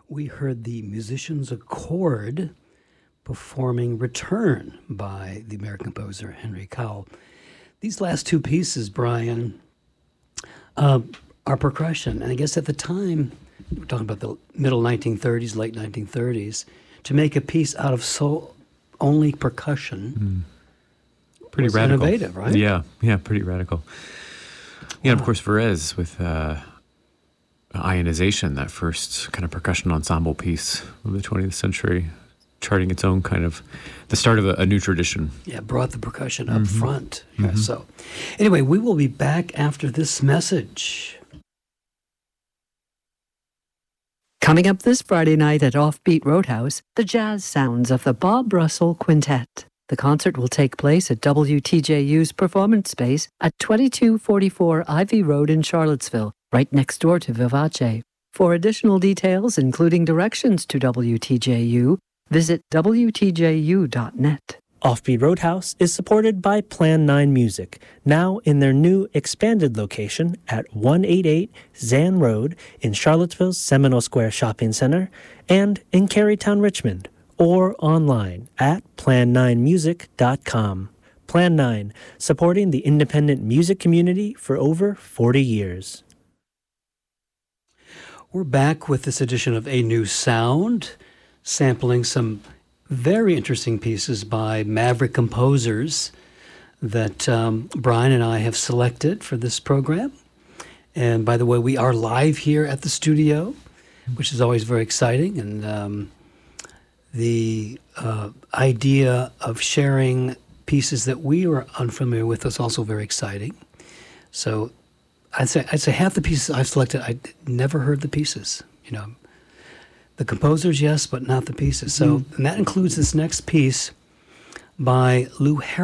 we heard the Musicians Accord performing Return by the American composer Henry Cowell. These last two pieces, Brian, are percussion. And I guess at the time, we're talking about the middle 1930s, late 1930s, to make a piece out of only percussion pretty radical. Innovative, right? Yeah, pretty radical. Yeah, and of course, Varese with Ionization, that first kind of percussion ensemble piece of the 20th century, charting its own kind of, the start of a new tradition. Yeah, brought the percussion up front. Yeah, so anyway, we will be back after this message. Coming up this Friday night at Offbeat Roadhouse, the jazz sounds of the Bob Russell Quintet. The concert will take place at WTJU's Performance Space at 2244 Ivy Road in Charlottesville, right next door to Vivace. For additional details, including directions to WTJU, visit WTJU.net. Offbeat Roadhouse is supported by Plan 9 Music, now in their new expanded location at 188 Zan Road in Charlottesville's Seminole Square Shopping Center and in Carytown, Richmond, or online at plan9music.com. Plan 9, supporting the independent music community for over 40 years. We're back with this edition of A New Sound, sampling some very interesting pieces by maverick composers that Brian and I have selected for this program. And by the way, we are live here at the studio, which is always very exciting. And the idea of sharing pieces that we are unfamiliar with is also very exciting. So I'd say half the pieces I've selected, I never heard the pieces, The composers, yes, but not the pieces. So, and that includes this next piece by Lou Harris.